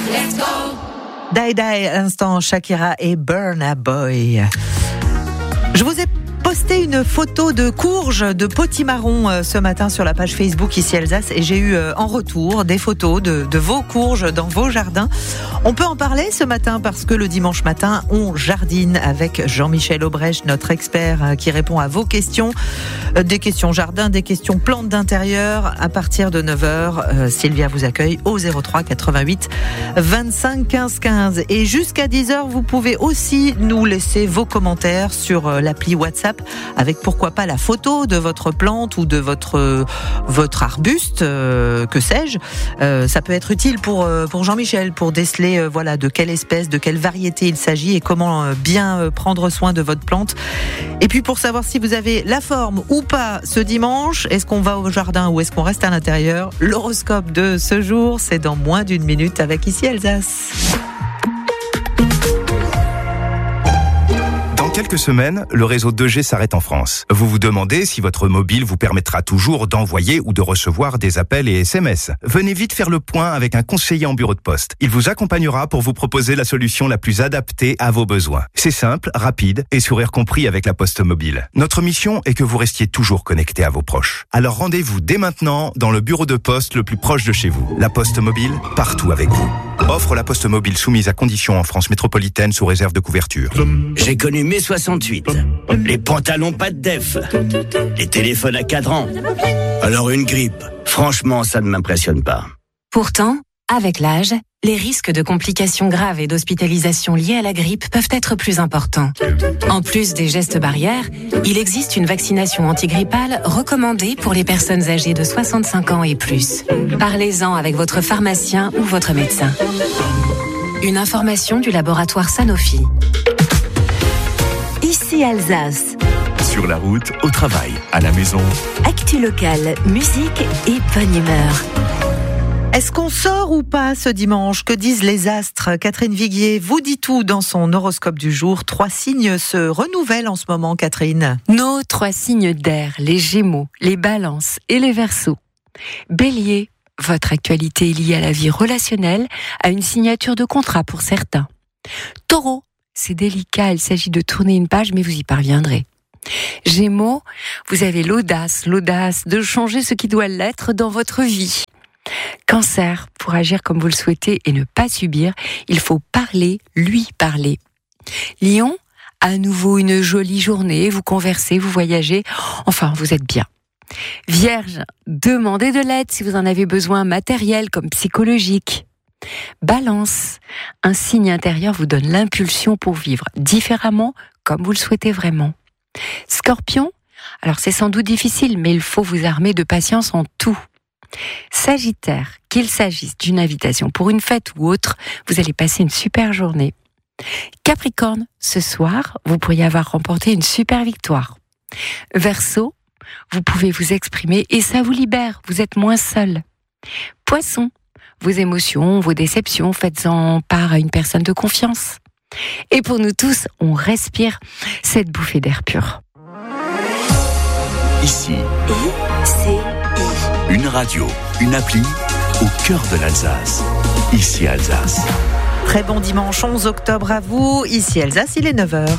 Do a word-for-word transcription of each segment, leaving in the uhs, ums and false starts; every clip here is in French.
Let's go. Die Die, à l'instant, Shakira et Burna Boy. Je vous ai posté une photo de courges de potimarron euh, ce matin sur la page Facebook Ici Alsace et j'ai eu euh, en retour des photos de, de vos courges dans vos jardins. On peut en parler ce matin parce que le dimanche matin, on jardine avec Jean-Michel Aubrecht, notre expert euh, qui répond à vos questions. Euh, des questions jardin, des questions plantes d'intérieur. À partir de neuf heures, euh, Sylvia vous accueille au zéro trois quatre-vingt-huit vingt-cinq quinze quinze. Et jusqu'à dix heures, vous pouvez aussi nous laisser vos commentaires sur euh, l'appli WhatsApp avec pourquoi pas la photo de votre plante ou de votre euh, votre arbuste, euh, que sais-je. Euh, ça peut être utile pour euh, pour Jean-Michel pour déceler euh, voilà de quelle espèce, de quelle variété il s'agit et comment euh, bien euh, prendre soin de votre plante. Et puis pour savoir si vous avez la forme ou pas ce dimanche, est-ce qu'on va au jardin ou est-ce qu'on reste à l'intérieur? L'horoscope de ce jour, c'est dans moins d'une minute avec Ici Alsace. Dans quelques semaines, le réseau deux G s'arrête en France. Vous vous demandez si votre mobile vous permettra toujours d'envoyer ou de recevoir des appels et S M S. Venez vite faire le point avec un conseiller en bureau de poste. Il vous accompagnera pour vous proposer la solution la plus adaptée à vos besoins. C'est simple, rapide et sourire compris avec la Poste Mobile. Notre mission est que vous restiez toujours connecté à vos proches. Alors rendez-vous dès maintenant dans le bureau de poste le plus proche de chez vous. La Poste Mobile, partout avec vous. Offre la Poste Mobile soumise à conditions en France métropolitaine sous réserve de couverture. J'ai connu mai soixante-huit. Les pantalons pas de def. Les téléphones à cadran. Alors une grippe. Franchement, ça ne m'impressionne pas. Pourtant, avec l'âge, les risques de complications graves et d'hospitalisation liées à la grippe peuvent être plus importants. En plus des gestes barrières, il existe une vaccination antigrippale recommandée pour les personnes âgées de soixante-cinq ans et plus. Parlez-en avec votre pharmacien ou votre médecin. Une information du laboratoire Sanofi. Ici Alsace. Sur la route, au travail, à la maison. Actu locale, musique et bonne humeur. Est-ce qu'on sort ou pas ce dimanche? Que disent les astres? Catherine Viguier vous dit tout dans son horoscope du jour. Trois signes se renouvellent en ce moment, Catherine. Nos trois signes d'air, les Gémeaux, les Balances et les Verseaux. Bélier, votre actualité est liée à la vie relationnelle, à une signature de contrat pour certains. Taureau, c'est délicat, il s'agit de tourner une page, mais vous y parviendrez. Gémeaux, vous avez l'audace, l'audace de changer ce qui doit l'être dans votre vie. Cancer, pour agir comme vous le souhaitez et ne pas subir, il faut parler, lui parler. Lion, à nouveau une jolie journée, vous conversez, vous voyagez, enfin vous êtes bien. Vierge, demandez de l'aide si vous en avez besoin, matériel comme psychologique. Balance, un signe intérieur vous donne l'impulsion pour vivre différemment comme vous le souhaitez vraiment. Scorpion, alors c'est sans doute difficile, mais il faut vous armer de patience en tout. Sagittaire, qu'il s'agisse d'une invitation pour une fête ou autre, vous allez passer une super journée. Capricorne, ce soir, vous pourriez avoir remporté une super victoire. Verseau, vous pouvez vous exprimer et ça vous libère, vous êtes moins seul. Poisson, vos émotions, vos déceptions, faites-en part à une personne de confiance. Et pour nous tous, on respire cette bouffée d'air pur. Ici, C'est une radio, une appli au cœur de l'Alsace. Ici Alsace. Très bon dimanche onze octobre à vous. Ici Alsace, il est neuf heures.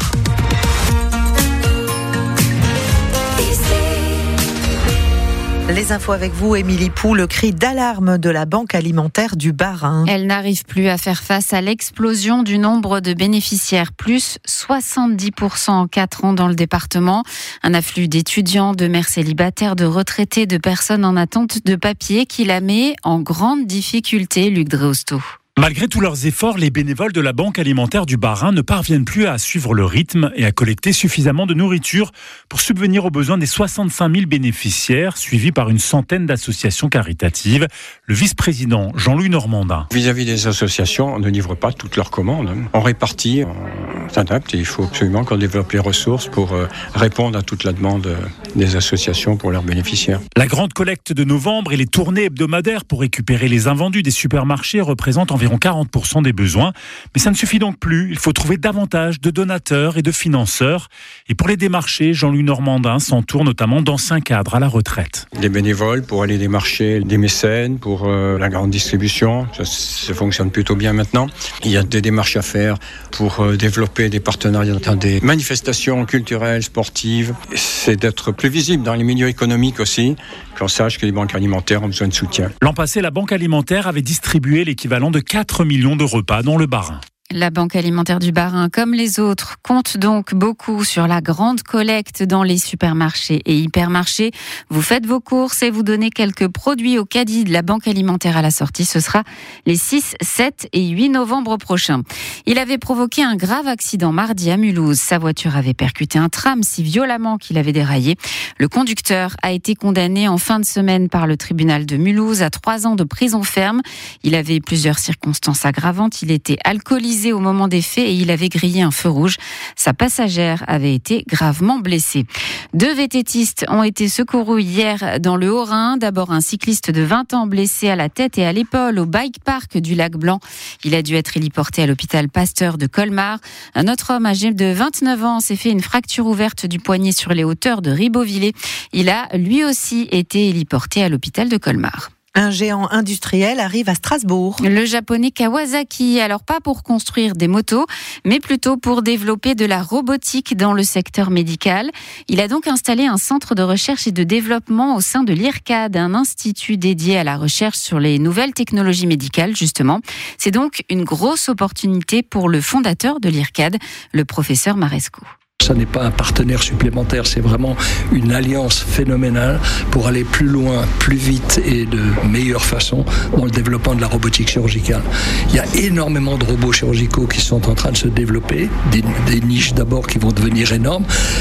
Les infos avec vous, Émilie Pou, le cri d'alarme de la Banque alimentaire du Bas-Rhin. Elle n'arrive plus à faire face à l'explosion du nombre de bénéficiaires, plus soixante-dix pour cent en quatre ans dans le département. Un afflux d'étudiants, de mères célibataires, de retraités, de personnes en attente de papier qui la met en grande difficulté, Luc Dreosto. Malgré tous leurs efforts, les bénévoles de la Banque alimentaire du Bas-Rhin ne parviennent plus à suivre le rythme et à collecter suffisamment de nourriture pour subvenir aux besoins des soixante-cinq mille bénéficiaires, suivis par une centaine d'associations caritatives. Le vice-président Jean-Louis Normandin. Vis-à-vis des associations, on ne livre pas toutes leurs commandes. On répartit, on s'adapte et il faut absolument qu'on développe les ressources pour répondre à toute la demande des associations pour leurs bénéficiaires. La grande collecte de novembre et les tournées hebdomadaires pour récupérer les invendus des supermarchés représentent environ environ quarante pour cent des besoins. Mais ça ne suffit donc plus. Il faut trouver davantage de donateurs et de financeurs. Et pour les démarcher, Jean-Louis Normandin s'entoure notamment d'anciens cadres à la retraite. Des bénévoles pour aller démarcher des mécènes, pour euh, la grande distribution. Ça, ça fonctionne plutôt bien maintenant. Il y a des démarches à faire pour euh, développer des partenariats dans des manifestations culturelles, sportives. C'est d'être plus visible dans les milieux économiques aussi, qu'on sache que les banques alimentaires ont besoin de soutien. L'an passé, la Banque alimentaire avait distribué l'équivalent de quatre millions de repas dans le Bas-Rhin. La Banque alimentaire du Bas-Rhin, comme les autres, compte donc beaucoup sur la grande collecte dans les supermarchés et hypermarchés. Vous faites vos courses et vous donnez quelques produits au caddie de la Banque alimentaire à la sortie. Ce sera les six, sept et huit novembre prochains. Il avait provoqué un grave accident mardi à Mulhouse. Sa voiture avait percuté un tram si violemment qu'il avait déraillé. Le conducteur a été condamné en fin de semaine par le tribunal de Mulhouse à trois ans de prison ferme. Il avait plusieurs circonstances aggravantes. Il était alcoolisé au moment des faits et il avait grillé un feu rouge. Sa passagère avait été gravement blessée. Deux vététistes ont été secourus hier dans le Haut-Rhin. D'abord un cycliste de vingt ans blessé à la tête et à l'épaule au bike park du Lac Blanc. Il a dû être héliporté à l'hôpital Pasteur de Colmar. Un autre homme âgé de vingt-neuf ans s'est fait une fracture ouverte du poignet sur les hauteurs de Ribeauvillé. Il a lui aussi été héliporté à l'hôpital de Colmar. Un géant industriel arrive à Strasbourg. Le japonais Kawasaki, alors pas pour construire des motos, mais plutôt pour développer de la robotique dans le secteur médical. Il a donc installé un centre de recherche et de développement au sein de l'IRCAD, un institut dédié à la recherche sur les nouvelles technologies médicales, justement. C'est donc une grosse opportunité pour le fondateur de l'IRCAD, le professeur Maresco. Ça n'est pas un partenaire supplémentaire, c'est vraiment une alliance phénoménale pour aller plus loin, plus vite et de meilleure façon dans le développement de la robotique chirurgicale. Il y a énormément de robots chirurgicaux qui sont en train de se développer, des, des niches d'abord qui vont devenir énormes.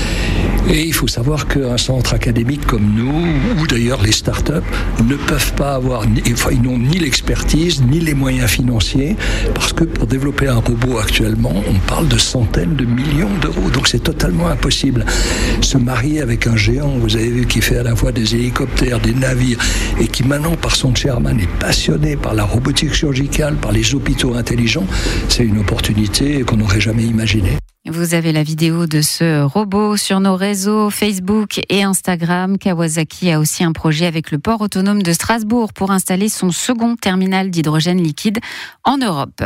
Et il faut savoir qu'un centre académique comme nous, ou d'ailleurs les startups, ne peuvent pas avoir, enfin, ils n'ont ni l'expertise, ni les moyens financiers, parce que pour développer un robot actuellement, on parle de centaines de millions d'euros. Donc c'est totalement impossible. Se marier avec un géant, vous avez vu, qui fait à la fois des hélicoptères, des navires, et qui maintenant, par son chairman, est passionné par la robotique chirurgicale, par les hôpitaux intelligents, c'est une opportunité qu'on n'aurait jamais imaginée. Vous avez la vidéo de ce robot sur nos réseaux Facebook et Instagram. Kawasaki a aussi un projet avec le port autonome de Strasbourg pour installer son second terminal d'hydrogène liquide en Europe.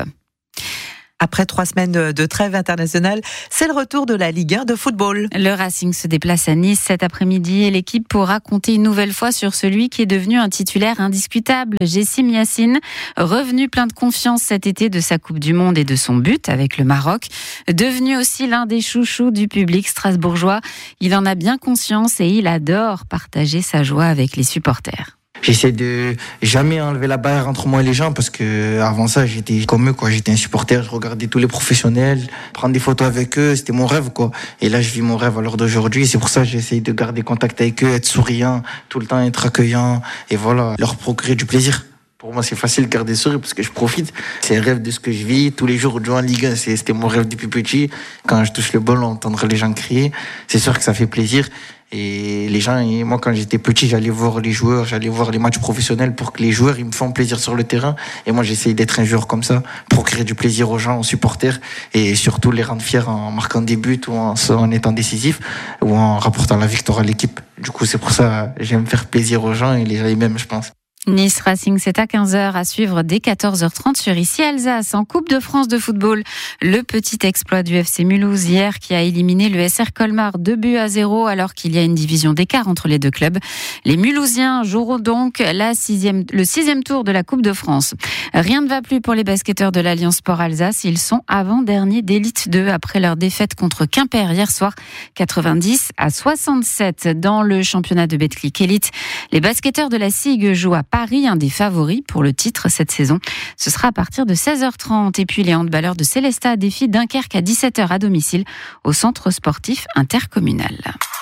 Après trois semaines de trêve internationale, c'est le retour de la Ligue un de football. Le Racing se déplace à Nice cet après-midi et l'équipe pourra compter une nouvelle fois sur celui qui est devenu un titulaire indiscutable, Jessim Yassin, revenu plein de confiance cet été de sa Coupe du Monde et de son but avec le Maroc. Devenu aussi l'un des chouchous du public strasbourgeois, il en a bien conscience et il adore partager sa joie avec les supporters. J'essaie de jamais enlever la barrière entre moi et les gens parce que avant ça j'étais comme eux quoi, j'étais un supporter, je regardais tous les professionnels, prendre des photos avec eux, c'était mon rêve quoi. Et là je vis mon rêve à l'heure d'aujourd'hui, c'est pour ça que j'essaie de garder contact avec eux, être souriant, tout le temps être accueillant et voilà, leur procurer du plaisir. Pour moi, c'est facile de garder sourire parce que je profite. C'est un rêve de ce que je vis. Tous les jours, jouer en Ligue un, c'était mon rêve depuis petit. Quand je touche le ballon, entendre les gens crier, c'est sûr que ça fait plaisir. Et les gens, et moi, quand j'étais petit, j'allais voir les joueurs, j'allais voir les matchs professionnels pour que les joueurs, ils me font plaisir sur le terrain. Et moi, j'essaye d'être un joueur comme ça, procurer du plaisir aux gens, aux supporters, et surtout les rendre fiers en marquant des buts ou en, en étant décisif ou en rapportant la victoire à l'équipe. Du coup, c'est pour ça, j'aime faire plaisir aux gens et les mêmes, je pense. Nice Racing, c'est à quinze heures à suivre dès quatorze heures trente sur Ici Alsace. En Coupe de France de football, le petit exploit du F C Mulhouse hier qui a éliminé le S R Colmar deux buts à zéro alors qu'il y a une division d'écart entre les deux clubs. Les Mulhousiens joueront donc la sixième, le sixième tour de la Coupe de France. Rien ne va plus pour les basketteurs de l'Alliance Sport Alsace. Ils sont avant-derniers d'élite deux après leur défaite contre Quimper hier soir, quatre-vingt-dix à soixante-sept dans le championnat de Betclic Elite. Les basketteurs de la S I G jouent à Paris, un des favoris pour le titre cette saison. Ce sera à partir de seize heures trente. Et puis les handballeurs de Célestat défient Dunkerque à dix-sept heures à domicile au centre sportif intercommunal.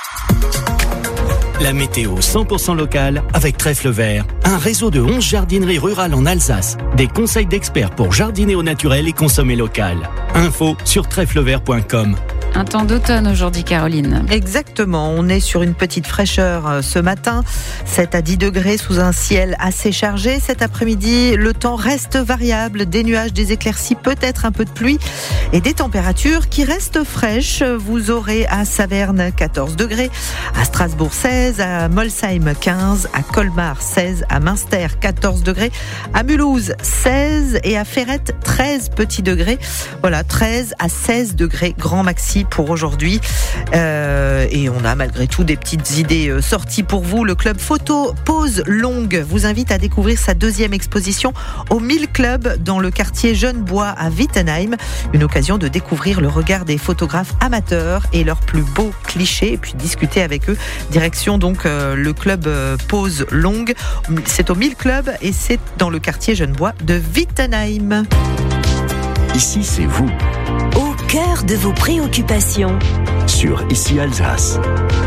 La météo cent pour cent locale avec Trèfle Vert, un réseau de onze jardineries rurales en Alsace. Des conseils d'experts pour jardiner au naturel et consommer local. Info sur trèfle vert point com. Un temps d'automne aujourd'hui, Caroline. Exactement, on est sur une petite fraîcheur ce matin, sept à dix degrés sous un ciel assez chargé. Cet après-midi, le temps reste variable, des nuages, des éclaircies, peut-être un peu de pluie et des températures qui restent fraîches. Vous aurez à Saverne quatorze degrés, à Strasbourg seize, à Molsheim quinze, à Colmar seize, à Münster quatorze degrés, à Mulhouse seize et à Ferrette treize petits degrés. Voilà, treize à seize degrés grand maxi pour aujourd'hui. Euh, et on a malgré tout des petites idées sorties pour vous. Le club photo Pause Longue vous invite à découvrir sa deuxième exposition au mille Club dans le quartier Jeune-Bois à Wittenheim. Une occasion de découvrir le regard des photographes amateurs et leurs plus beaux clichés et puis discuter avec eux. Direction donc euh, le club euh, Pause Longue. C'est au mille Club et c'est dans le quartier Jeune-Bois de Wittenheim. Ici, c'est vous. Au cœur de vos préoccupations. Sur Ici Alsace.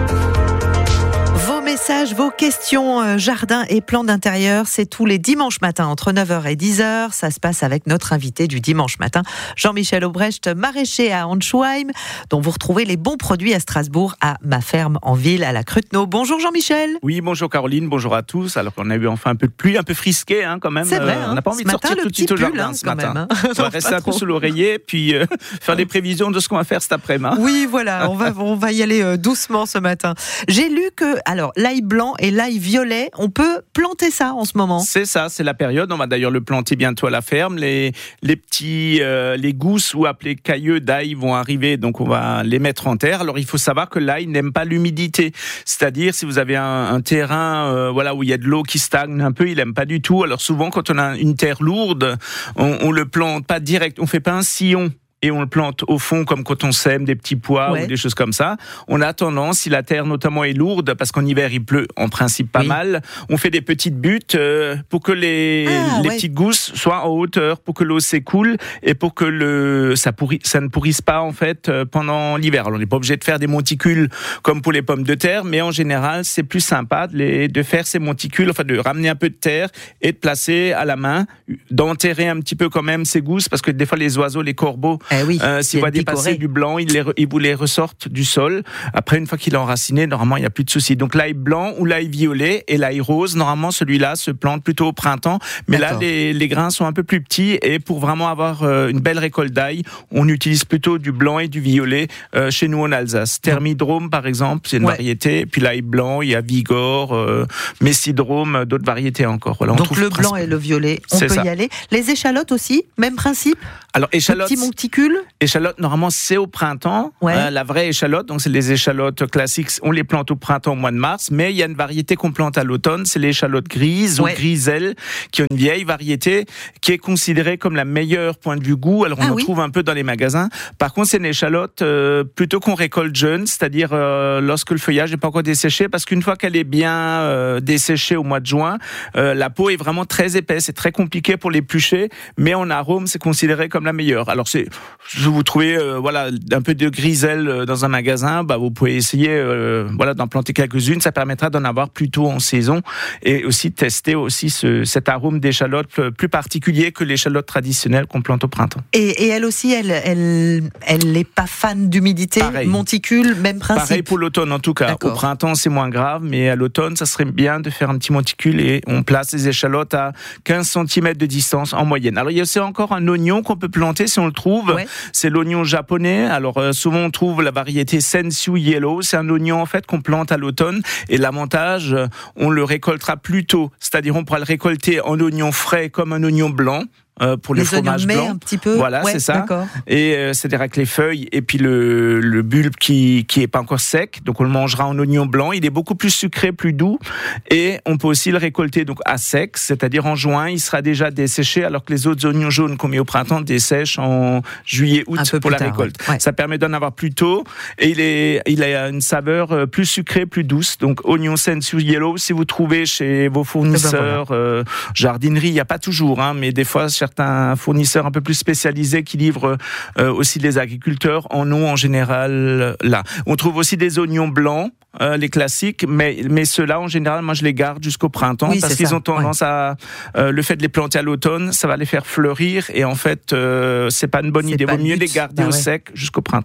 Vos messages, vos questions, euh, jardin et plans d'intérieur, c'est tous les dimanches matins entre neuf heures et dix heures. Ça se passe avec notre invité du dimanche matin, Jean-Michel Aubrecht, maraîcher à Anschweim, dont vous retrouvez les bons produits à Strasbourg, à Ma Ferme en ville, à la Cruteno. Bonjour Jean-Michel. Oui, bonjour Caroline, bonjour à tous. Alors qu'on a eu enfin un peu de pluie, un peu frisqué hein, quand même. C'est vrai, euh, hein. On n'a pas envie ce de sortir matin, tout de suite au jardin hein, ce matin. Même, hein. On va rester un peu sous l'oreiller, puis euh, faire des prévisions de ce qu'on va faire cet après-midi. Oui, voilà, on va, on va y aller euh, doucement ce matin. J'ai lu que, alors, l'ail blanc et l'ail violet, on peut planter ça en ce moment. C'est ça, c'est la période. On va d'ailleurs le planter bientôt à la ferme. Les, les petits, euh, les gousses ou appelés cailleux d'ail vont arriver, donc on va les mettre en terre. Alors il faut savoir que l'ail n'aime pas l'humidité. C'est-à-dire si vous avez un, un terrain, euh, voilà, où il y a de l'eau qui stagne un peu, il n'aime pas du tout. Alors souvent quand on a une terre lourde, on, on le plante pas direct, on fait pas un sillon. Et on le plante au fond comme quand on sème des petits pois ouais. ou des choses comme ça. On a tendance, si la terre notamment est lourde, parce qu'en hiver il pleut en principe pas oui. mal, on fait des petites buttes euh, pour que les, ah, les ouais. petites gousses soient en hauteur, pour que l'eau s'écoule et pour que le ça, pourri, ça ne pourrisse pas en fait euh, pendant l'hiver. Alors on n'est pas obligé de faire des monticules comme pour les pommes de terre, mais en général c'est plus sympa de, les, de faire ces monticules, enfin de ramener un peu de terre et de placer à la main, d'enterrer un petit peu quand même ces gousses, parce que des fois les oiseaux, les corbeaux, Eh oui, euh, s'ils voient dépasser du blanc, ils, les, ils vous les ressortent du sol. Après, une fois qu'il est enraciné, normalement, il n'y a plus de souci. Donc, l'ail blanc ou l'ail violet et l'ail rose, normalement, celui-là se plante plutôt au printemps. Mais D'accord. là, les, les grains sont un peu plus petits et pour vraiment avoir euh, une belle récolte d'ail, on utilise plutôt du blanc et du violet euh, chez nous en Alsace. Thermidrome, par exemple, c'est une ouais. variété. Puis l'ail blanc, il y a Vigor, euh, Messidrome, d'autres variétés encore. Voilà, on Donc, le blanc et le violet, on c'est peut ça. y aller. Les échalotes aussi, même principe. Alors, échalotes. Petit monticule. Échalotes, normalement, c'est au printemps. Ouais. Euh, la vraie échalote, donc c'est les échalotes classiques, on les plante au printemps, au mois de mars. Mais il y a une variété qu'on plante à l'automne, c'est l'échalote grise ouais. ou griselle, qui est une vieille variété qui est considérée comme la meilleure point de vue goût. Alors on ah, en oui. trouve un peu dans les magasins. Par contre, c'est une échalote euh, plutôt qu'on récolte jeune, c'est-à-dire euh, lorsque le feuillage n'est pas encore desséché, parce qu'une fois qu'elle est bien euh, desséchée au mois de juin, euh, la peau est vraiment très épaisse, c'est très compliqué pour l'éplucher, mais en arôme, c'est considéré comme la meilleure. Alors c'est, si vous trouvez euh, voilà un peu de griselle dans un magasin, bah vous pouvez essayer euh, voilà d'en planter quelques-unes, ça permettra d'en avoir plus tôt en saison et aussi tester aussi ce, cet arôme d'échalote plus particulier que l'échalote traditionnelle qu'on plante au printemps. Et, et elle aussi, elle elle elle n'est pas fan d'humidité, Pareil. monticule, même principe. Pareil pour l'automne en tout cas. D'accord. Au printemps c'est moins grave, mais à l'automne ça serait bien de faire un petit monticule et on place les échalotes à quinze centimètres de distance en moyenne. Alors il y a aussi encore un oignon qu'on peut planter si on le trouve, ouais. c'est l'oignon japonais. Alors euh, souvent on trouve la variété Sensu Yellow, c'est un oignon en fait qu'on plante à l'automne et l'avantage euh, on le récoltera plus tôt, c'est-à-dire on pourra le récolter en oignon frais comme un oignon blanc. Euh, pour les le fromage blanc, un petit peu. Voilà, ouais, c'est ça. D'accord. Et euh, c'est-à-dire avec les feuilles et puis le, le bulbe qui qui est pas encore sec, donc on le mangera en oignon blanc. Il est beaucoup plus sucré, plus doux, et on peut aussi le récolter donc à sec, c'est-à-dire en juin, il sera déjà desséché, alors que les autres oignons jaunes qu'on met au printemps dessèchent en juillet, août pour la tard, récolte. Ouais. Ça permet d'en avoir plus tôt, et il est il a une saveur plus sucrée, plus douce. Donc oignon Sensu Yellow, si vous trouvez chez vos fournisseurs, ben voilà. euh, jardinerie, il y a pas toujours, hein, mais des fois certains fournisseurs un peu plus spécialisés qui livrent euh, aussi les agriculteurs en ont en général là. On trouve aussi des oignons blancs, euh, les classiques, mais, mais ceux-là en général, moi je les garde jusqu'au printemps oui, parce qu'ils ça. ont tendance ouais. à euh, le fait de les planter à l'automne, ça va les faire fleurir et en fait euh, c'est pas une bonne c'est idée. Vaut mieux les garder bah, au ouais. sec jusqu'au printemps.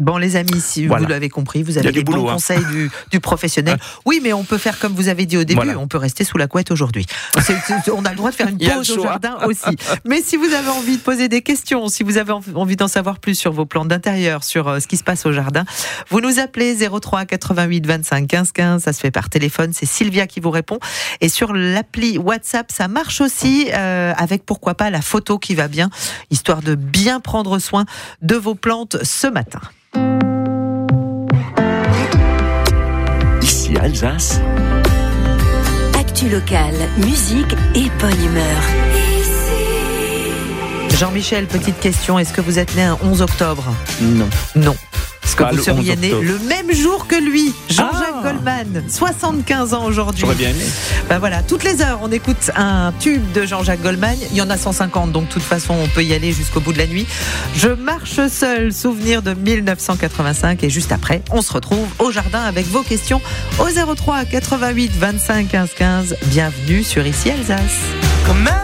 Bon, les amis, si Voilà. vous l'avez compris, vous avez Il y a les du boulot, bons hein. conseils du, du professionnel. Oui, mais on peut faire comme vous avez dit au début, Voilà. on peut rester sous la couette aujourd'hui. C'est- c'est- on a le droit de faire une Il y a pause le au choix. jardin aussi. Mais si vous avez envie de poser des questions, si vous avez envie d'en savoir plus sur vos plans d'intérieur, sur euh, ce qui se passe au jardin, vous nous appelez zéro trois quatre-vingt-huit vingt-cinq quinze quinze. Ça se fait par téléphone. C'est Sylvia qui vous répond. Et sur l'appli WhatsApp, ça marche aussi euh, avec pourquoi pas la photo qui va bien, histoire de bien prendre soin de vos plantes ce matin. Ici Alsace, Actu locale, musique et bonne humeur. Jean-Michel, petite question. Est-ce que vous êtes né un onze octobre ? Non. Non. Est-ce que Pas vous le seriez onze né octobre. le même jour que lui, Jean-Jacques Ah. Goldman, soixante-quinze ans aujourd'hui. J'aurais bien aimé. Ben voilà, toutes les heures, on écoute un tube de Jean-Jacques Goldman. Il y en a cent cinquante, donc de toute façon, on peut y aller jusqu'au bout de la nuit. Je marche seul, souvenir de mille neuf cent quatre-vingt-cinq. Et juste après, on se retrouve au jardin avec vos questions au zéro trois quatre-vingt-huit vingt-cinq quinze quinze. Bienvenue sur Ici Alsace.